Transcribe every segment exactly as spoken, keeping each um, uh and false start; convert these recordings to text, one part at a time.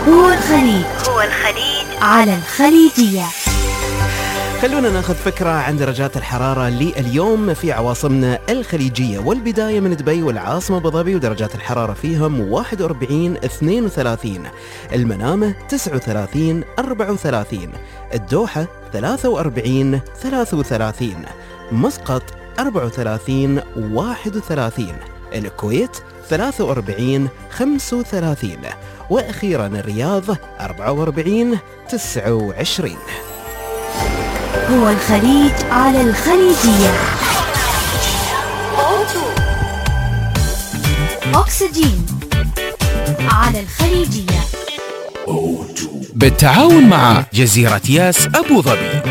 هو الخليج هو الخليج على الخليجية. خلونا ناخذ فكرة عن درجات الحرارة لليوم في عواصمنا الخليجية، والبداية من دبي والعاصمة أبو ظبي ودرجات الحرارة فيهم واحد وأربعين اثنين وثلاثين، المنامة تسعة وثلاثين أربعة وثلاثين، الدوحة ثلاثة وأربعين ثلاثة وثلاثين، مسقط أربعة وثلاثين واحد وثلاثين، الكويت ثلاثة وأربعين خمسة وثلاثين، وأخيرا الرياض أربعة وأربعين تسعة وعشرين. هو الخليج على الخليجية. أكسجين على الخليجية بالتعاون مع جزيرة ياس أبو ظبي.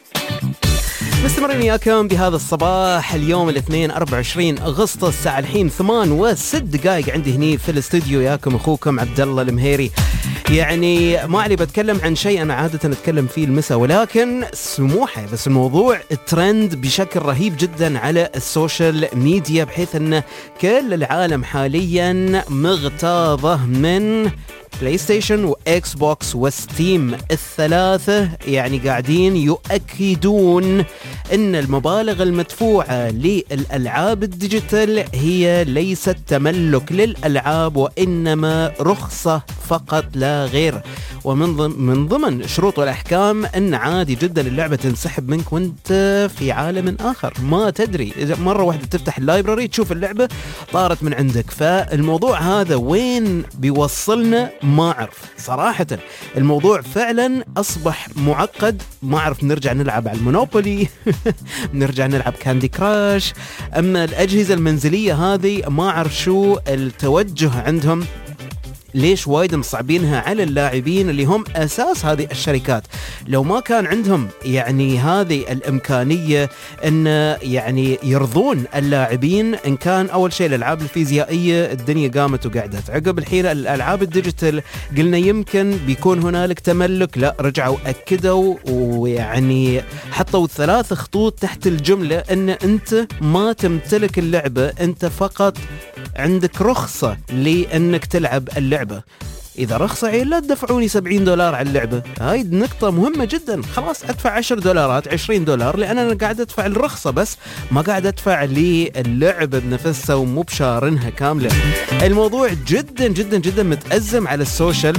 مستمرين وياكم بهذا الصباح اليوم الاثنين أربعة وعشرين أغسطس، الساعة الحين ثمان وست دقائق عندي هني في الاستوديو، ياكم أخوكم عبد الله المهيري. يعني ما علي بتكلم عن شيء أنا عادة أتكلم فيه المساء، ولكن سموحة بس الموضوع الترند بشكل رهيب جدا على السوشيال ميديا، بحيث أن كل العالم حاليا مغتاظة من بلاي ستيشن وإكس بوكس وستيم الثلاثة، يعني قاعدين يؤكدون أن المبالغ المدفوعة للألعاب الديجيتال هي ليست تملك للألعاب، وإنما رخصة فقط لا غير. ومن ضمن من ضمن شروط والأحكام أن عادي جدا اللعبة تنسحب منك وانت في عالم آخر، ما تدري إذا مرة واحدة تفتح اللايبراري تشوف اللعبة طارت من عندك. فالموضوع هذا وين بيوصلنا ما أعرف صراحة. الموضوع فعلا أصبح معقد، ما أعرف نرجع نلعب على المونوبولي نرجع نلعب كاندي كراش. أما الأجهزة المنزلية هذه ما أعرف شو التوجه عندهم، ليش وايد مصعبينها على اللاعبين اللي هم أساس هذه الشركات. لو ما كان عندهم يعني هذه الإمكانية أن يعني يرضون اللاعبين، إن كان أول شيء الألعاب الفيزيائية الدنيا قامت وقعدت، عقب الحين الألعاب الديجيتال قلنا يمكن بيكون هنالك تملك، لا رجعوا أكدوا ويعني حطوا ثلاث خطوط تحت الجملة أن أنت ما تمتلك اللعبة، أنت فقط عندك رخصة لأنك تلعب اللعبة. إذا رخصة عيل لا تدفعوني سبعين دولار على اللعبة، هاي نقطة مهمة جدا. خلاص أدفع عشر دولارات عشرين دولار لأن أنا قاعد أدفع الرخصة بس، ما قاعد أدفع للعبة بنفسها ومو بشارنها كاملة. الموضوع جدا جدا جدا متأزم على السوشيال،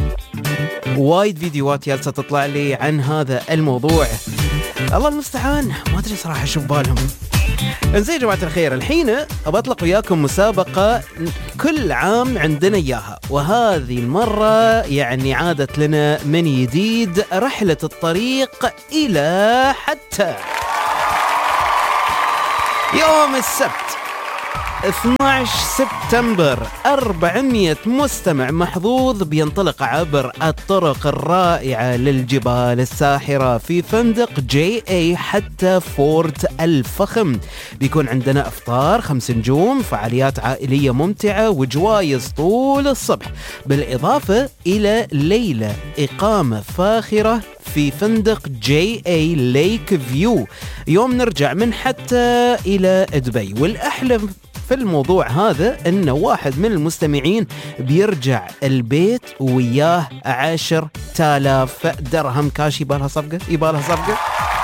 وايد فيديوهات جالسة تطلع لي عن هذا الموضوع. الله المستعان، ما أدري صراحة شو بالهم. انزين يا جماعة الخير، الحين أبطلق وياكم مسابقة كل عام عندنا إياها، وهذه المرة يعني عادت لنا من جديد رحلة الطريق إلى حتى يوم السبت اثني عشر سبتمبر. أربعمية مستمع محظوظ بينطلق عبر الطرق الرائعة للجبال الساحرة في فندق جي اي حتى فورت الفخم. بيكون عندنا افطار خمس نجوم، فعاليات عائلية ممتعة، وجوايز طول الصبح، بالإضافة إلى ليلة إقامة فاخرة في فندق جي اي ليك فيو. يوم نرجع من حتى إلى دبي، والأحلى في الموضوع هذا أن واحد من المستمعين بيرجع البيت وياه عشر تالاف درهم كاش. يبالها صفقة يبالها صفقة.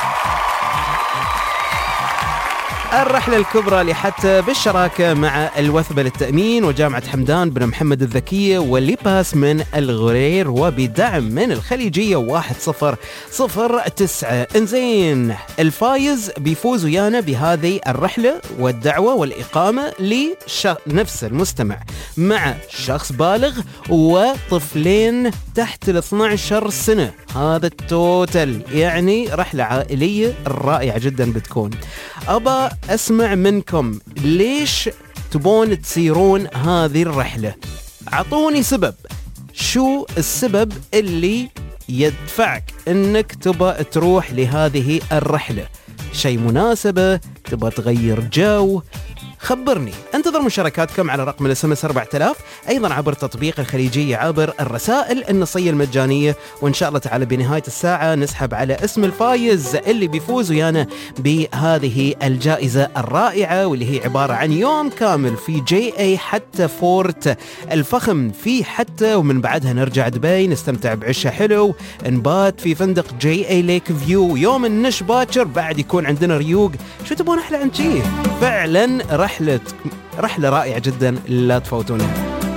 الرحلة الكبرى لحتى بالشراكة مع الوثبة للتأمين وجامعة حمدان بن محمد الذكية وليباس من الغرير، وبدعم من الخليجية واحد صفر صفر تسعة. انزين الفايز بيفوز ويانا بهذه الرحلة والدعوة والإقامة لنفس المستمع مع شخص بالغ وطفلين تحت ال اثني عشر سنة. هذا التوتل، يعني رحلة عائلية رائعة جدا بتكون. أبا أسمع منكم ليش تبون تسيرون هذه الرحلة؟ عطوني سبب. شو السبب اللي يدفعك انك تبى تروح لهذه الرحلة؟ شيء مناسبة، تبى تغير جو، خبرني. انتظر مشاركاتكم على رقم الاس ام اس أربعة آلاف، ايضا عبر تطبيق الخليجية، عبر الرسائل النصية المجانية، وان شاء الله تعالى بنهاية الساعة نسحب على اسم الفايز اللي بيفوز ويانا بهذه الجائزة الرائعة، واللي هي عبارة عن يوم كامل في جي اي حتى فورت الفخم في حتى، ومن بعدها نرجع دبي نستمتع بعشاء حلو، نبات في فندق جي اي ليك فيو، يوم النش باكر بعد يكون عندنا ريوق. شو تبون احلى عن شي؟ فعلا رحلة رحلة رائعة جدا، لا تفوتونها.